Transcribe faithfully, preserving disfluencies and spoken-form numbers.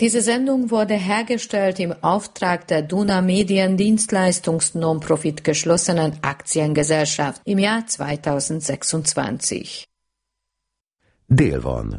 Diese Sendung wurde hergestellt im Auftrag der Duna Medien Dienstleistungs-Non-Profit geschlossenen Aktiengesellschaft im Jahr zweitausendsechsundzwanzig. Dél van.